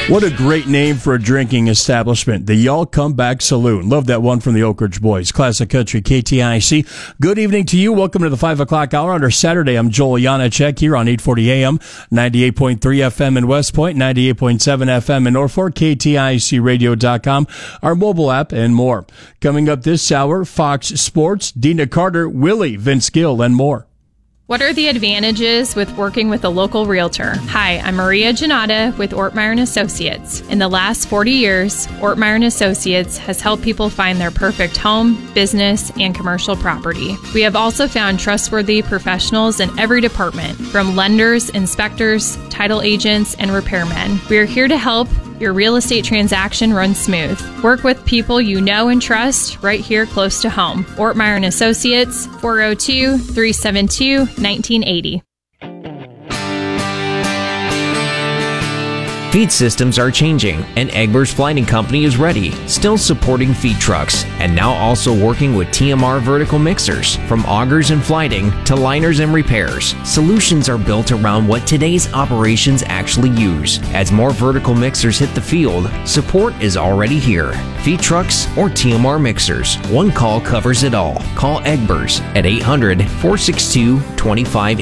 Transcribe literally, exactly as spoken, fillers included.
What a great name for a drinking establishment. The Y'all Come Back Saloon. Love that one from the Oak Ridge Boys. Classic Country K T I C. Good evening to you. Welcome to the five o'clock hour on our Saturday. I'm Joel Janacek here on eight forty A M, ninety-eight point three F M in West Point, ninety-eight point seven F M in Norfolk, K T I C radio dot com, our mobile app, and more. Coming up this hour, Fox Sports, Dina Carter, Willie, Vince Gill, and more. What are the advantages with working with a local realtor? Hi, I'm Maria Janata with Ortmeyer and Associates. In the last forty years, Ortmeyer and Associates has helped people find their perfect home, business, and commercial property. We have also found trustworthy professionals in every department, from lenders, inspectors, title agents, and repairmen. We are here to help your real estate transaction run smooth. Work with people you know and trust right here close to home. Ortmeyer and Associates, four oh two, three seven two, nineteen eighty. Feed systems are changing, and Egbers Flighting Company is ready, still supporting feed trucks, and now also working with T M R vertical mixers. From augers and flighting to liners and repairs, solutions are built around what today's operations actually use. As more vertical mixers hit the field, support is already here. Feed trucks or T M R mixers, one call covers it all. Call Egbers at eight hundred, four six two, two five